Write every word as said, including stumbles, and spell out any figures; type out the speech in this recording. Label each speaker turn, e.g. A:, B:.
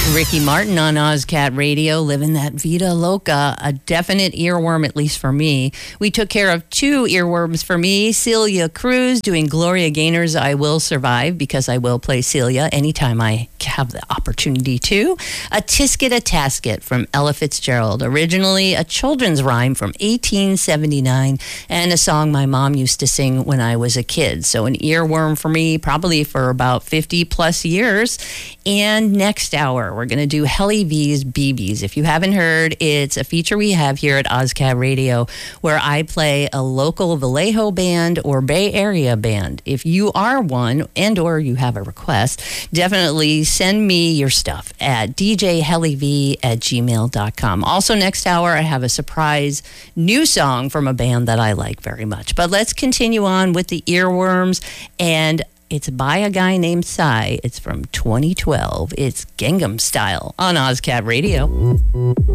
A: Ricky Martin on Ozcat Radio, living that vida loca, a definite earworm, at least for me. We took care of two earworms for me. Celia Cruz doing Gloria Gaynor's I Will Survive, because I will play Celia anytime I have the opportunity to. A Tisket a Tasket from Ella Fitzgerald, originally a children's rhyme from eighteen seventy-nine, and a song my mom used to sing when I was a kid. So an earworm for me, probably for about fifty plus years. And next hour, we're going to do Helly V's B Bs. If you haven't heard, it's a feature we have here at Ozcat Radio where I play a local Vallejo band or Bay Area band. If you are one and or you have a request, definitely send me your stuff at d j helly v at gmail dot com. Also next hour, I have a surprise new song from a band that I like very much. But let's continue on with the earworms, and it's by a guy named Psy. It's from twenty twelve. It's Gangnam Style on Ozcat Radio.